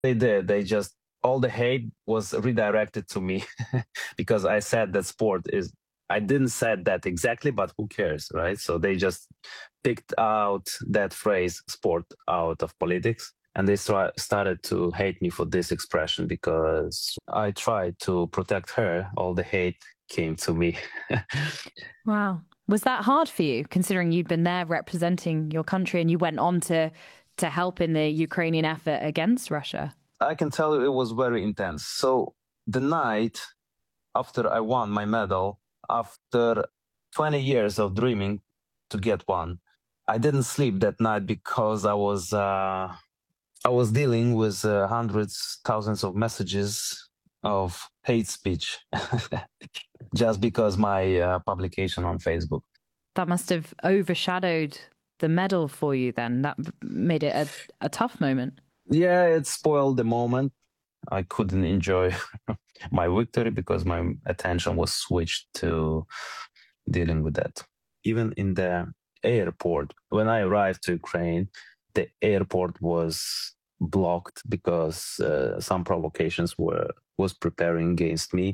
They did. They just all the hate was redirected to me because I said that sport is. I didn't said that exactly, but who cares, right? So they just picked out that phrase "sport" out of politics, and they started to hate me for this expression because I tried to protect her. All the hate came to me. Wow. Was that hard for you, considering you'd been there representing your country and you went on to help in the Ukrainian effort against Russia? I can tell you it was very intense. So the night after I won my medal, after 20 years of dreaming to get one, I didn't sleep that night because I was dealing with hundreds, thousands of messages of hate speech just because my publication on Facebook. That must have overshadowed the medal for you then. That made it a tough moment. Yeah, it spoiled the moment. I couldn't enjoy my victory because my attention was switched to dealing with that. Even in the airport, when I arrived to Ukraine, the airport was blocked because some provocations was preparing against me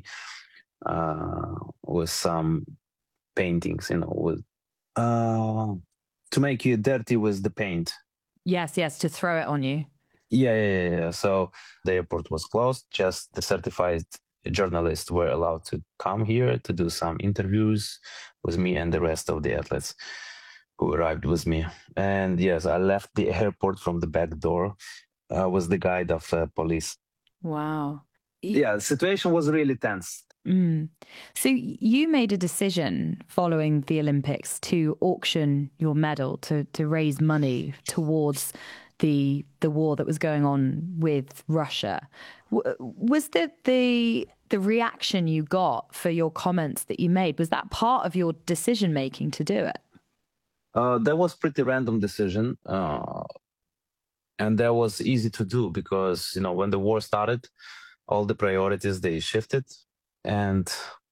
with some paintings, with uh, to make you dirty with the paint. Yes, yes, to throw it on you. Yeah. So the airport was closed. Just the certified journalists were allowed to come here to do some interviews with me and the rest of the athletes who arrived with me. And yes, I left the airport from the back door with the guide of police. Wow. Yeah, the situation was really tense. Mm. So you made a decision following the Olympics to auction your medal to raise money towards the war that was going on with Russia. Was the reaction you got for your comments that you made, was that part of your decision making to do it? That was pretty random decision, and that was easy to do because when the war started, all the priorities they shifted, and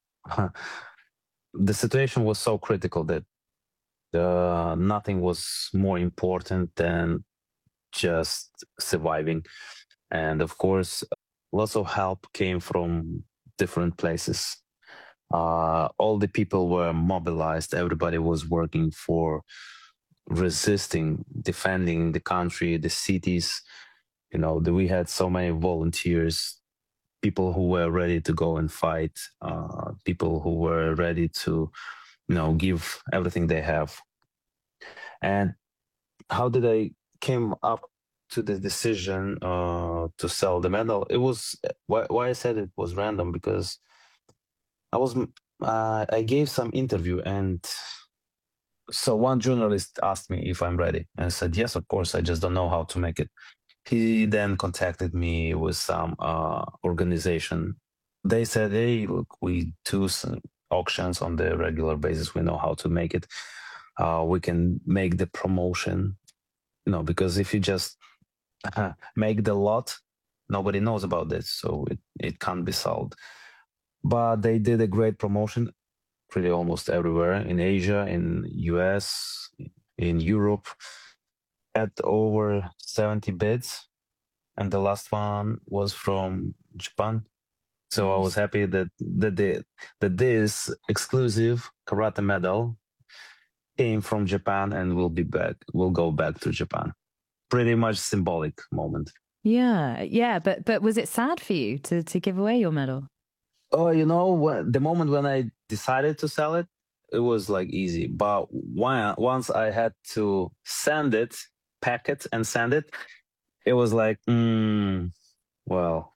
the situation was so critical that nothing was more important than just surviving. And of course, lots of help came from different places. All the people were mobilized. Everybody was working for resisting, defending the country, the cities. We had so many volunteers, people who were ready to go and fight, people who were ready to, give everything they have. And how did I came up to the decision to sell the medal? It was why I said it was random because I was I gave some interview, and so one journalist asked me if I'm ready, and I said yes, of course. I just don't know how to make it. He then contacted me with some organization. They said, "Hey, look, we do some auctions on the regular basis. We know how to make it. We can make the promotion. Because if you just make the lot, nobody knows about this, so it can't be sold." But they did a great promotion, pretty almost everywhere in Asia, in US, in Europe, had over 70 bids, and the last one was from Japan. So I was Nice. happy that this exclusive karate medal came from Japan and will go back to Japan. Pretty much symbolic moment. Yeah, yeah, but was it sad for you to give away your medal? Oh, the moment when I decided to sell it, it was like easy. But once I had to send it, pack it, and send it, it was like, well,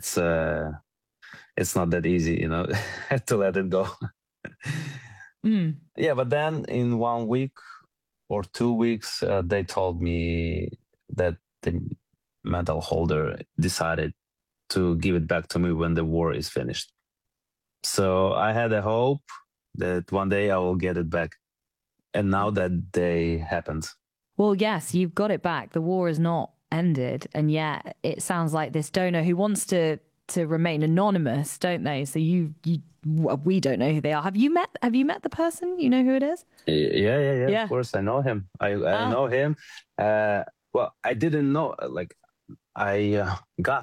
it's not that easy, to let it go. Mm. Yeah, but then in 1 week or 2 weeks, they told me that the medal holder decided to give it back to me when the war is finished. So I had a hope that one day I will get it back. And now that day happened. Well, yes, you've got it back. The war is not ended, and yet it sounds like this donor who wants to remain anonymous, don't they? So we don't know who they are. Have you met the person? You know who it is? Yeah. Of Yeah. course, I know him. I Ah. know him. Well, I didn't know. Like I got